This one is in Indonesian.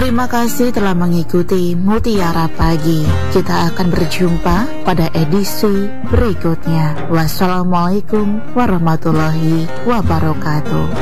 Terima kasih telah mengikuti Mutiara Pagi. Kita akan berjumpa pada edisi berikutnya. Wassalamualaikum warahmatullahi wabarakatuh.